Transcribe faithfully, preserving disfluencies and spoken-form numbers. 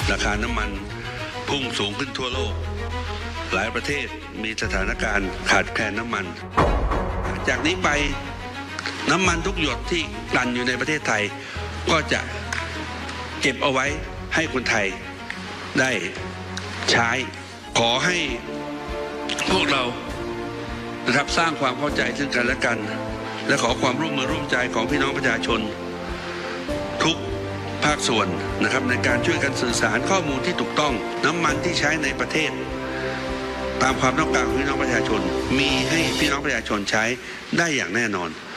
ราคาน้ำมันพุ่งสูงขึ้นทั่วโลกหลายประเทศมีสถานการณ์ขาดแคลนน้ำมันจากนี้ไปน้ำมันทุกหยดที่กลั่นอยู่ในประเทศไทยก็จะเก็บเอาไว้ให้คนไทยได้ใช้ขอให้พวกเรานะครับสร้างความเข้าใจซึ่งกันและกันและขอความร่วมมือร่วมใจของพี่น้องประชาชนทุกภาคส่วนนะครับในการช่วยกันสื่อสารข้อมูลที่ถูกต้องน้ำมันที่ใช้ในประเทศตามความต้องการของพี่น้องประชาชนมีให้พี่น้องประชาชนใช้ได้อย่างแน่นอน